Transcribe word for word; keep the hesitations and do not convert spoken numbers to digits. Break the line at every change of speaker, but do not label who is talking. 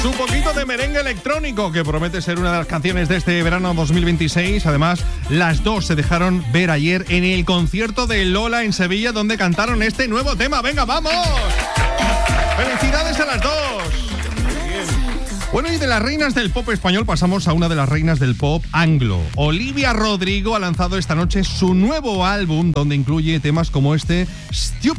Su poquito de merengue electrónico, que promete ser una de las canciones de este verano dos mil veintiséis. Además, las dos se dejaron ver ayer en el concierto de Lola en Sevilla, donde cantaron este nuevo tema. ¡Venga, vamos! ¡Felicidades a las dos! Bueno, y de las reinas del pop español pasamos a una de las reinas del pop anglo. Olivia Rodrigo ha lanzado esta noche su nuevo álbum, donde incluye temas como este, Stupid.